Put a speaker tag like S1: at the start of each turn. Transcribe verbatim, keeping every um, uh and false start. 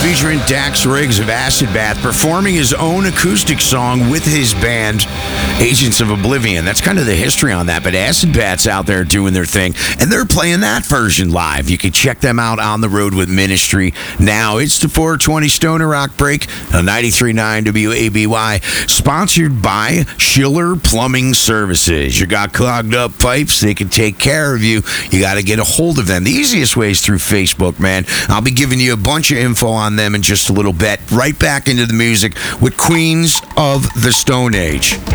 S1: featuring Dax Riggs of Acid Bath performing his own acoustic song with his band, Agents of Oblivion. That's kind of the history on that, but Acid Bath's out there doing their thing, and they're playing that version live. You can check them out on the road with Ministry. Now, it's the four twenty Stoner Rock Break on ninety-three point nine W A B Y, sponsored by Schiller Plumbing Services. You got clogged up pipes, they can take care of you. You got to get a hold of them. The easiest way is through Facebook, man. I'll be giving you a bunch of info on them in just a little bit. Right back into the music with Queens of the Stone Age.